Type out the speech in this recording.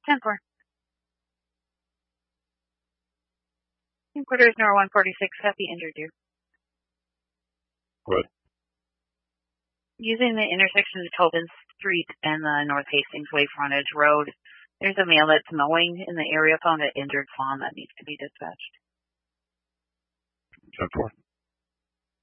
10-4. Quarters Nor 146, happy injured you. What? Using the intersection of Tobin Street and the North Hastings Way frontage road, there's a male that's mowing in the area found an injured fawn that needs to be dispatched. 10-4.